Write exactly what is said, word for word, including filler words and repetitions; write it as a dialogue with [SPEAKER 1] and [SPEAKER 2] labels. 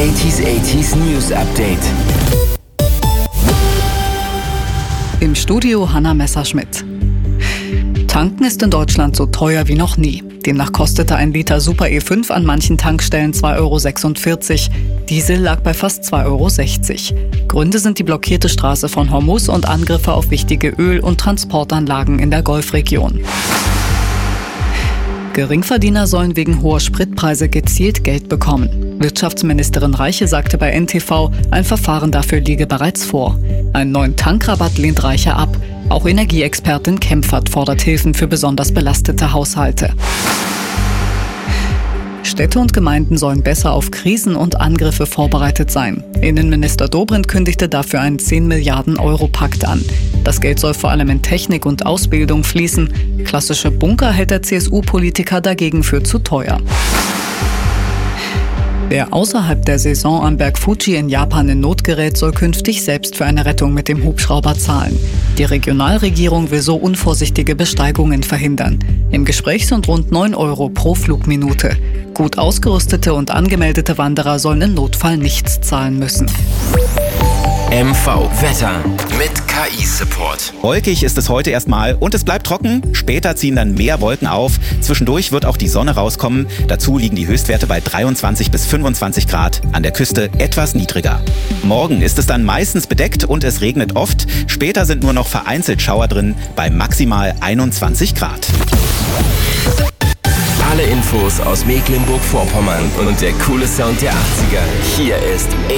[SPEAKER 1] achtziger achtziger News Update.
[SPEAKER 2] Im Studio Hanna Messerschmidt. Tanken ist in Deutschland so teuer wie noch nie. Demnach kostete ein Liter Super E fünf an manchen Tankstellen zwei Euro sechsundvierzig. Diesel lag bei fast zwei Euro sechzig. Gründe sind die blockierte Straße von Hormuz und Angriffe auf wichtige Öl- und Transportanlagen in der Golfregion. Geringverdiener sollen wegen hoher Spritpreise gezielt Geld bekommen. Wirtschaftsministerin Reiche sagte bei N T V, ein Verfahren dafür liege bereits vor. Einen neuen Tankrabatt lehnt Reiche ab. Auch Energieexpertin Kempfert fordert Hilfen für besonders belastete Haushalte. Städte und Gemeinden sollen besser auf Krisen und Angriffe vorbereitet sein. Innenminister Dobrindt kündigte dafür einen zehn Milliarden Euro Pakt an. Das Geld soll vor allem in Technik und Ausbildung fließen. Klassische Bunker hält der C S U-Politiker dagegen für zu teuer. Wer außerhalb der Saison am Berg Fuji in Japan in Not gerät, soll künftig selbst für eine Rettung mit dem Hubschrauber zahlen. Die Regionalregierung will so unvorsichtige Besteigungen verhindern. Im Gespräch sind rund neun Euro pro Flugminute. Gut ausgerüstete und angemeldete Wanderer sollen im Notfall nichts zahlen müssen.
[SPEAKER 1] M V Wetter mit K I-Support.
[SPEAKER 3] Wolkig ist es heute erstmal und es bleibt trocken. Später ziehen dann mehr Wolken auf. Zwischendurch wird auch die Sonne rauskommen. Dazu liegen die Höchstwerte bei dreiundzwanzig bis fünfundzwanzig Grad. An der Küste etwas niedriger. Morgen ist es dann meistens bedeckt und es regnet oft. Später sind nur noch vereinzelt Schauer drin bei maximal einundzwanzig Grad.
[SPEAKER 1] Alle Infos aus Mecklenburg-Vorpommern und der coole Sound der achtziger. Hier ist